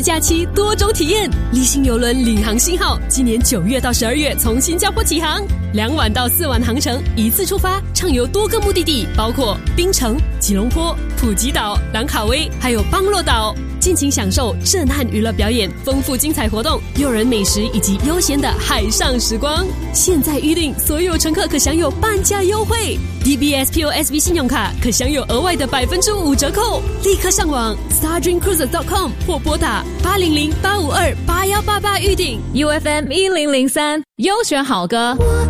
假期多种体验，立新邮轮领航星号今年9月到12月从新加坡起航，2晚到4晚航程，一次出发，畅游多个目的地，包括槟城、吉隆坡、普吉岛、兰卡威，还有邦洛岛。尽情享受震撼娱乐表演、丰富精彩活动、诱人美食以及悠闲的海上时光。现在预订，所有乘客可享有半价优惠。DBS POSB 信用卡可享有额外的5%折扣。立刻上网 stardreamcruises.com 或拨打800-852-8188预订。 UFM 1003优选好歌。